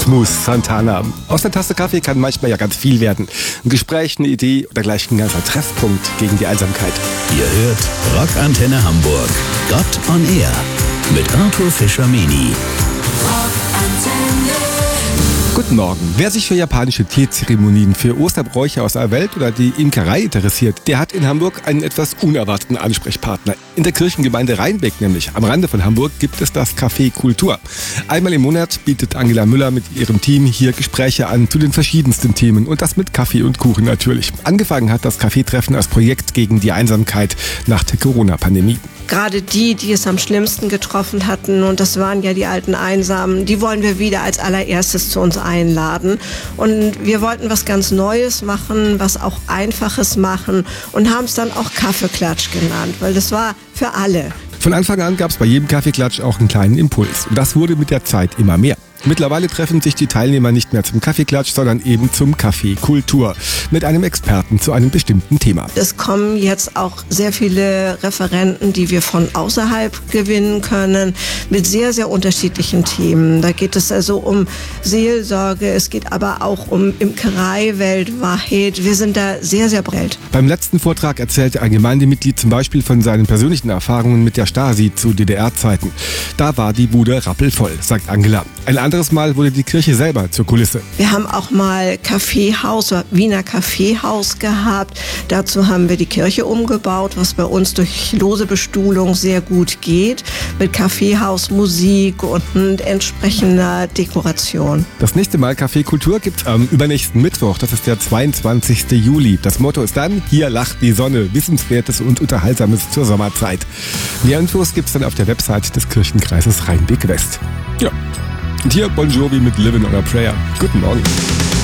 Smooth Santana. Aus einer Tasse Kaffee kann manchmal ja ganz viel werden. Ein Gespräch, eine Idee oder gleich ein ganzer Treffpunkt gegen die Einsamkeit. Ihr hört Rockantenne Hamburg. Gott on Air mit Arthur Fischer-Meni. Guten Morgen. Wer sich für japanische Teezeremonien, für Osterbräuche aus aller Welt oder die Imkerei interessiert, der hat in Hamburg einen etwas unerwarteten Ansprechpartner. In der Kirchengemeinde Rheinbeck nämlich, am Rande von Hamburg, gibt es das Café Kultur. Einmal im Monat bietet Angela Müller mit ihrem Team hier Gespräche an zu den verschiedensten Themen und das mit Kaffee und Kuchen natürlich. Angefangen hat das Kaffeetreffen als Projekt gegen die Einsamkeit nach der Corona-Pandemie. Gerade die es am schlimmsten getroffen hatten, und das waren ja die alten Einsamen, die wollen wir wieder als allererstes zu uns einladen. Und wir wollten was ganz Neues machen, was auch Einfaches machen und haben es dann auch Kaffeeklatsch genannt, weil das war für alle. Von Anfang an gab es bei jedem Kaffeeklatsch auch einen kleinen Impuls. Und das wurde mit der Zeit immer mehr. Mittlerweile treffen sich die Teilnehmer nicht mehr zum Kaffeeklatsch, sondern eben zum Café Kultur mit einem Experten zu einem bestimmten Thema. Es kommen jetzt auch sehr viele Referenten, die wir von außerhalb gewinnen können, mit sehr, sehr unterschiedlichen Themen. Da geht es also um Seelsorge, es geht aber auch um Imkerei weltweit. Wir sind da sehr, sehr breit. Beim letzten Vortrag erzählte ein Gemeindemitglied zum Beispiel von seinen persönlichen Erfahrungen mit der Stasi zu DDR-Zeiten. Da war die Bude rappelvoll, sagt Angela. Ein anderes Mal wurde die Kirche selber zur Kulisse. Wir haben auch mal Kaffeehaus oder Wiener Kaffeehaus gehabt. Dazu haben wir die Kirche umgebaut, was bei uns durch lose Bestuhlung sehr gut geht. Mit Kaffeehaus, Musik und entsprechender Dekoration. Das nächste Mal Café Kultur gibt's am übernächsten Mittwoch. Das ist der 22. Juli. Das Motto ist dann: Hier lacht die Sonne. Wissenswertes und Unterhaltsames zur Sommerzeit. Mehr Infos gibt's dann auf der Website des Kirchenkreises Rheinbeck West. Ja. Und hier Bon Jovi mit Livin' on a Prayer. Guten Morgen.